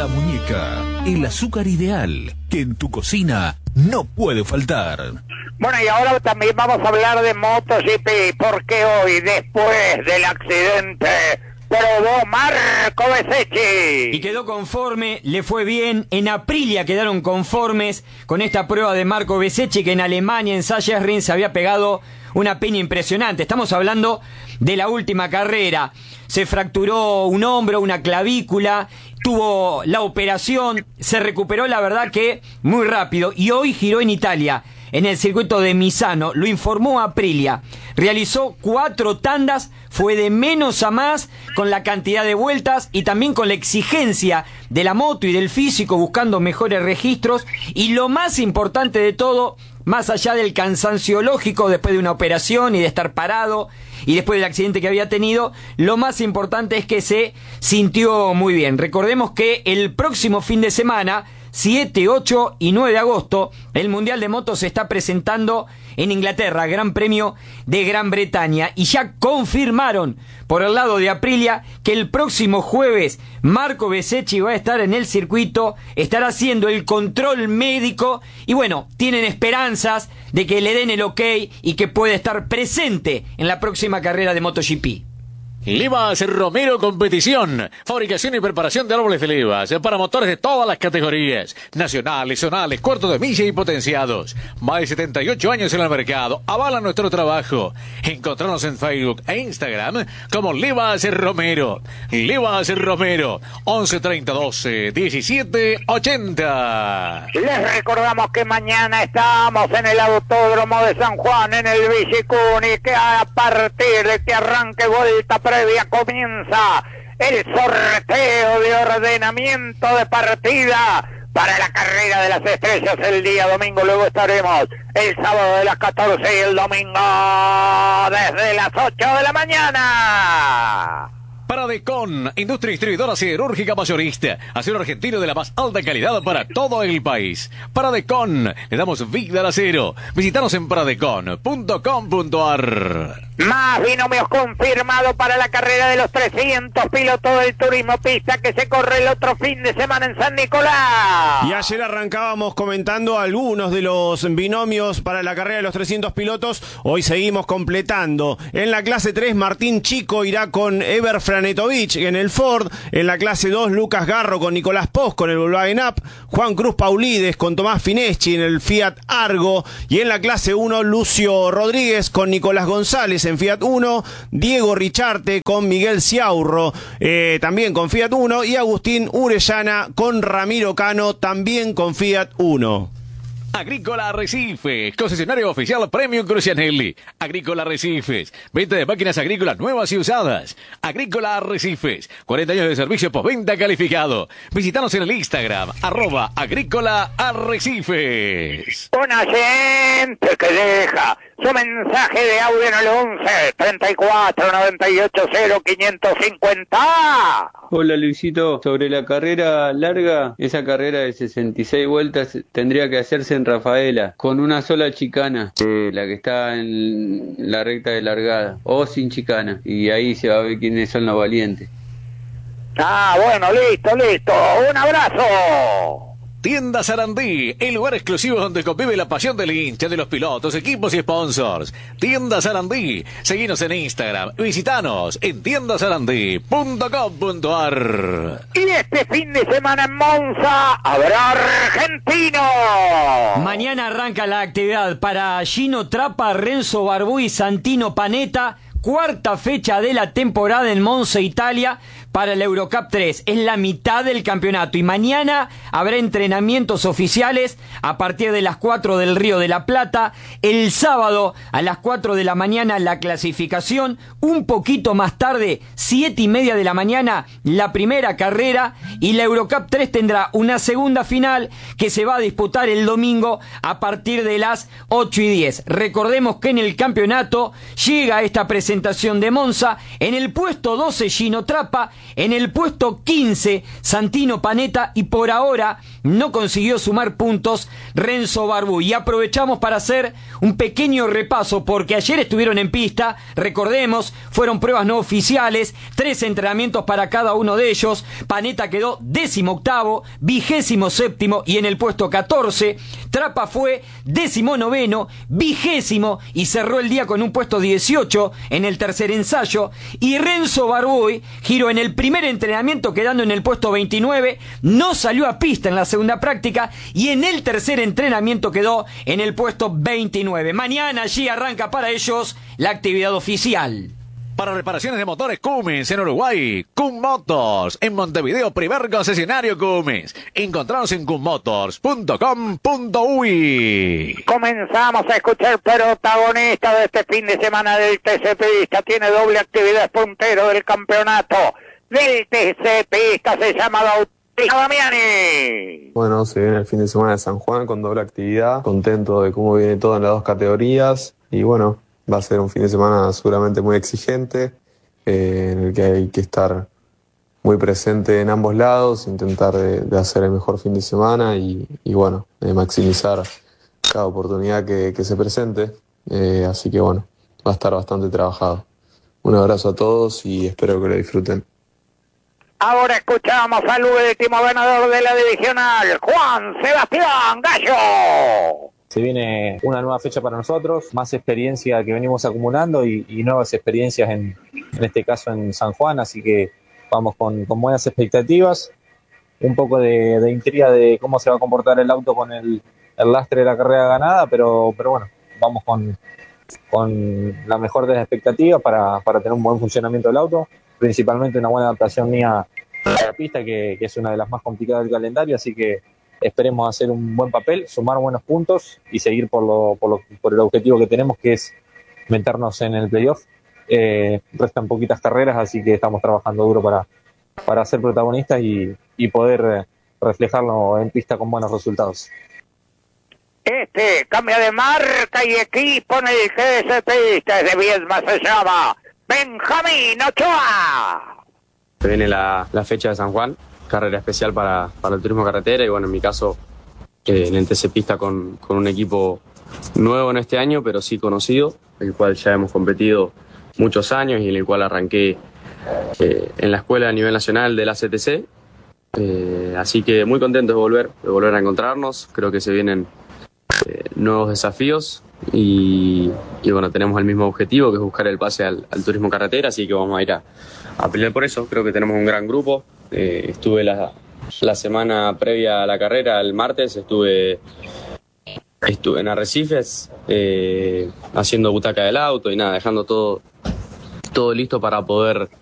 La Muñeca, el azúcar ideal que en tu cocina no puede faltar. Bueno, y ahora también vamos a hablar de MotoGP, porque hoy, después del accidente, probó Marco Bezzecchi. Y quedó conforme, le fue bien. En Aprilia quedaron conformes con esta prueba de Marco Bezzecchi, que en Alemania, en Sachsenring, se había pegado una peña impresionante. Estamos hablando de la última carrera. Se fracturó un hombro, una clavícula, tuvo la operación, se recuperó, la verdad que muy rápido, y hoy giró en Italia, en el circuito de Misano. Lo informó Aprilia. Realizó 4 tandas, fue de menos a más con la cantidad de vueltas y también con la exigencia de la moto y del físico, buscando mejores registros. Y lo más importante de todo, más allá del cansancio lógico después de una operación y de estar parado y después del accidente que había tenido, lo más importante es que se sintió muy bien. Recordemos que el próximo fin de semana, 7, 8 y 9 de agosto, el Mundial de Motos se está presentando en Inglaterra, Gran Premio de Gran Bretaña, y ya confirmaron por el lado de Aprilia que el próximo jueves Marco Bezzecchi va a estar en el circuito, estará haciendo el control médico y bueno, tienen esperanzas de que le den el ok y que pueda estar presente en la próxima carrera de MotoGP. Livas Romero Competición, fabricación y preparación de árboles de levas para motores de todas las categorías, nacionales, zonales, cuartos de milla y potenciados. Más de 78 años en el mercado, avala nuestro trabajo. Encontrarnos en Facebook e Instagram como Livas Romero. Livas Romero, 11 30 12 17 80. Les recordamos que mañana estamos en el Autódromo de San Juan, en el Villicún, y que a partir de que arranque vuelta previa comienza el sorteo de ordenamiento de partida para la carrera de las estrellas el día domingo. Luego estaremos el sábado de las 14 y el domingo desde las 8 de la mañana. Paradecon, industria distribuidora siderúrgica mayorista, acero argentino de la más alta calidad para todo el país. Paradecon, le damos vida al acero. Visítanos en paradecon.com.ar. Más binomios confirmados para la carrera de los 300 pilotos del turismo pista que se corre el otro fin de semana en San Nicolás. Y ayer arrancábamos comentando algunos de los binomios para la carrera de los 300 pilotos. Hoy seguimos completando. En la clase 3, Martín Chico irá con Ever Franetovic en el Ford. En la clase 2, Lucas Garro con Nicolás Poz con el Volkswagen Up. Juan Cruz Paulides con Tomás Fineschi en el Fiat Argo. Y en la clase 1, Lucio Rodríguez con Nicolás González en Fiat 1, Diego Richarte con Miguel Ciaurro, también con Fiat 1, y Agustín Urellana con Ramiro Cano, también con Fiat 1. Agrícola Arrecifes, concesionario oficial Premium Crucianelli. Agrícola Arrecifes, venta de máquinas agrícolas nuevas y usadas. Agrícola Arrecifes, 40 años de servicio postventa calificado. Visítanos en el Instagram, @Agrícola Arrecifes. Una gente que deja su mensaje de audio en el 11 34 98 0 550. Hola Luisito, sobre la carrera larga, esa carrera de 66 vueltas tendría que hacerse en Rafaela, con una sola chicana, la que está en la recta de largada, o sin chicana, y ahí se va a ver quiénes son los valientes. Ah, bueno, listo, un abrazo. Tienda Sarandí, el lugar exclusivo donde convive la pasión del hincha, de los pilotos, equipos y sponsors. Tienda Sarandí, seguinos en Instagram, visitanos en tiendasarandí.com.ar. Y este fin de semana en Monza habrá argentino. Mañana arranca la actividad para Gino Trappa, Renzo Barbú y Santino Panetta. Cuarta fecha de la temporada en Monza, Italia, para el Eurocup 3. Es la mitad del campeonato y mañana habrá entrenamientos oficiales a partir de las 4 del Río de la Plata. El sábado a las 4 de la mañana la clasificación. Un poquito más tarde, 7:30 de la mañana, la primera carrera. Y la Eurocup 3 tendrá una segunda final que se va a disputar el domingo a partir de las 8:10. Recordemos que en el campeonato llega esta presentación de Monza. En el puesto 12, Gino Trappa. En el puesto 15, Santino Panetta, y por ahora no consiguió sumar puntos Renzo Barbú. Y aprovechamos para hacer un pequeño repaso, porque ayer estuvieron en pista, recordemos, fueron pruebas no oficiales, 3 entrenamientos para cada uno de ellos. Panetta quedó 18º, 27º, y en el puesto 14, Trapa fue 19º, 20º, y cerró el día con un puesto 18 en el tercer ensayo. Y Renzo Barbú giró en el primer entrenamiento quedando en el puesto 29, no salió a pista en la segunda práctica, y en el tercer entrenamiento quedó en el puesto 29. Mañana allí arranca para ellos la actividad oficial. Para reparaciones de motores Cummins en Uruguay, Cum Motors. En Montevideo, primer concesionario Cummins. Encontranos en cummotors.com.uy. Comenzamos a escuchar protagonista de este fin de semana del TC Pista. Tiene doble actividad, es puntero del campeonato del TC Pista. Se llama Bautista Damiani. Bueno, se viene el fin de semana de San Juan con doble actividad. Contento de cómo viene todo en las dos categorías. Y bueno, va a ser un fin de semana seguramente muy exigente, en el que hay que estar muy presente en ambos lados, intentar de hacer el mejor fin de semana y bueno, de maximizar cada oportunidad que se presente. Así que bueno, va a estar bastante trabajado. Un abrazo a todos y espero que lo disfruten. Ahora escuchamos al último ganador de la divisional, Juan Sebastián Gallo. Se viene una nueva fecha para nosotros, más experiencia que venimos acumulando y nuevas experiencias en este caso en San Juan, así que vamos con buenas expectativas, un poco de intriga de cómo se va a comportar el auto con el lastre de la carrera ganada, pero bueno, vamos con la mejor de las expectativas para tener un buen funcionamiento del auto, principalmente una buena adaptación mía a la pista, que es una de las más complicadas del calendario, así que esperemos hacer un buen papel, sumar buenos puntos y seguir por el objetivo que tenemos, que es meternos en el playoff. Restan poquitas carreras, así que estamos trabajando duro para ser protagonistas y poder reflejarlo en pista con buenos resultados. Este cambia de marca y equipo en el GS Pista, es de Viedma, se llama Benjamín Ochoa. Se viene la fecha de San Juan, carrera especial para el turismo carretera y bueno, en mi caso en el TC Pista con un equipo nuevo en este año, pero sí conocido, el cual ya hemos competido muchos años y en el cual arranqué en la escuela a nivel nacional de la CTC, así que muy contento de volver a encontrarnos. Creo que se vienen nuevos desafíos y bueno, tenemos el mismo objetivo, que es buscar el pase al turismo carretera, así que vamos a ir a pelear por eso. Creo que tenemos un gran grupo. Estuve la semana previa a la carrera, el martes, estuve en Arrecifes haciendo butaca del auto y nada, dejando todo listo para poder